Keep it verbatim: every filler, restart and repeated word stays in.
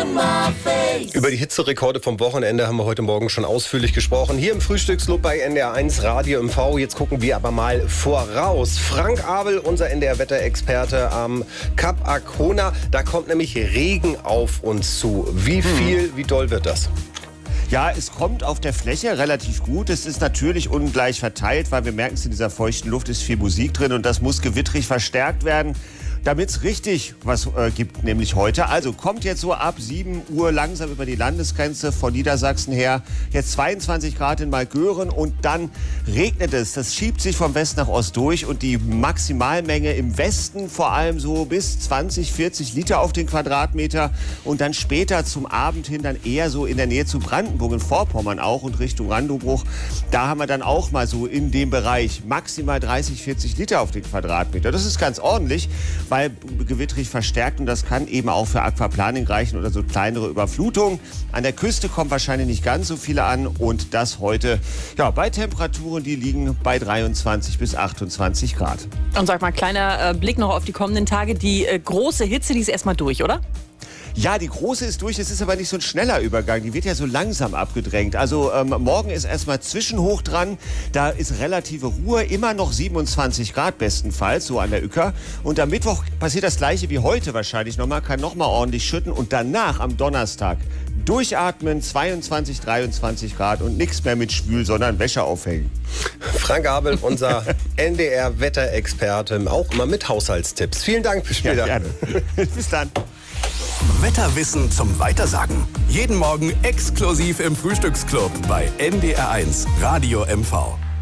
Über die Hitzerekorde vom Wochenende haben wir heute Morgen schon ausführlich gesprochen. Hier im Frühstücksclub bei N D R eins Radio M V. Jetzt gucken wir aber mal voraus. Frank Abel, unser N D R-Wetterexperte am Kap Arkona. Da kommt nämlich Regen auf uns zu. Wie viel, hm. wie doll wird das? Ja, es kommt auf der Fläche relativ gut. Es ist natürlich ungleich verteilt, weil wir merken es, in dieser feuchten Luft ist viel Musik drin und das muss gewittrig verstärkt werden, damit es richtig was äh, gibt, nämlich heute. Also kommt jetzt so ab sieben Uhr langsam über die Landesgrenze von Niedersachsen her. Jetzt zweiundzwanzig Grad in Malgören und dann regnet es. Das schiebt sich von West nach Ost durch und die Maximalmenge im Westen vor allem so bis zwanzig, vierzig Liter auf den Quadratmeter und dann später zum Abend hin dann eher so in der Nähe zu Brandenburg, in Vorpommern auch und Richtung Randobruch. Da haben wir dann auch mal so in dem Bereich maximal dreißig, vierzig Liter auf den Quadratmeter. Das ist ganz ordentlich, weil gewittrig verstärkt und das kann eben auch für Aquaplaning reichen oder so kleinere Überflutungen. An der Küste kommen wahrscheinlich nicht ganz so viele an und das heute ja, bei Temperaturen, die liegen bei dreiundzwanzig bis achtundzwanzig Grad. Und sag mal, kleiner äh, Blick noch auf die kommenden Tage. Die äh, große Hitze, die ist erstmal durch, oder? Ja, die große ist durch, es ist aber nicht so ein schneller Übergang, die wird ja so langsam abgedrängt. Also ähm, morgen ist erstmal Zwischenhoch dran, da ist relative Ruhe, immer noch siebenundzwanzig Grad bestenfalls, so an der Ücker. Und am Mittwoch passiert das gleiche wie heute wahrscheinlich nochmal, kann nochmal ordentlich schütten und danach am Donnerstag durchatmen, zweiundzwanzig, dreiundzwanzig Grad und nichts mehr mit Schwül, sondern Wäsche aufhängen. Frank Abel, unser N D R-Wetterexperte, auch immer mit Haushaltstipps. Vielen Dank fürs Spiel. Ja, gerne. Bis dann. Wetterwissen zum Weitersagen. Jeden Morgen exklusiv im Frühstücksclub bei N D R eins Radio M V.